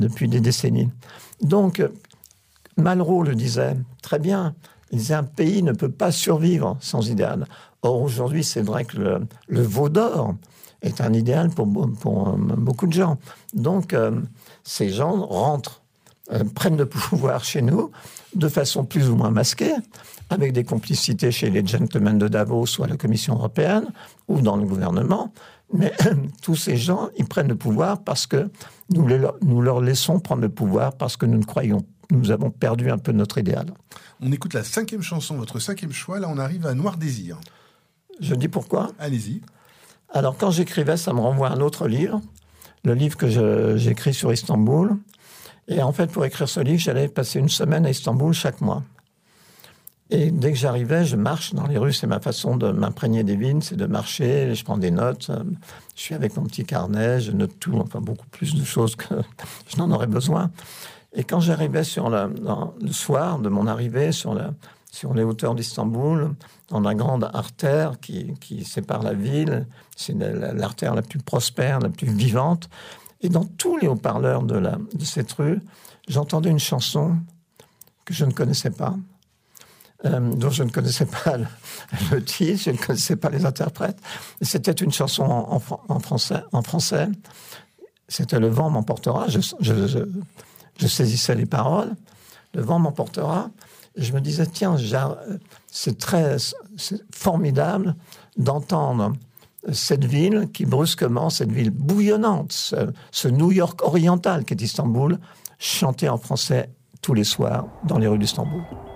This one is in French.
depuis des décennies. Donc, Malraux le disait très bien. Il disait un pays ne peut pas survivre sans idéal. Or, aujourd'hui, c'est vrai que le veau d'or est un idéal pour beaucoup de gens. Donc, ces gens rentrent, prennent le pouvoir chez nous de façon plus ou moins masquée, avec des complicités chez les gentlemen de Davos ou à la Commission européenne ou dans le gouvernement. Mais tous ces gens, ils prennent le pouvoir parce que nous leur laissons prendre le pouvoir parce que nous avons perdu un peu notre idéal. On écoute la 5e chanson, votre 5e choix. Là, on arrive à Noir Désir. Je dis pourquoi ? Allez-y. Alors, quand j'écrivais, ça me renvoie à un autre livre, le livre que j'écris sur Istanbul. Et en fait, pour écrire ce livre, j'allais passer une semaine à Istanbul chaque mois. Et dès que j'arrivais, je marche dans les rues. C'est ma façon de m'imprégner des villes, c'est de marcher. Je prends des notes. Je suis avec mon petit carnet, je note tout, enfin beaucoup plus de choses que je n'en aurais besoin. Et quand j'arrivais le soir de mon arrivée sur les hauteurs d'Istanbul, dans la grande artère qui sépare la ville, c'est l'artère la plus prospère, la plus vivante. Et dans tous les haut-parleurs de cette rue, j'entendais une chanson que je ne connaissais pas, dont je ne connaissais pas le titre, je ne connaissais pas les interprètes. Et c'était une chanson en français. C'était « Le vent m'emportera ». Je saisissais les paroles. « Le vent m'emportera ». Et je me disais, tiens, c'est formidable d'entendre cette ville qui, brusquement, cette ville bouillonnante, ce New York oriental qu'est Istanbul, chanter en français tous les soirs dans les rues d'Istanbul.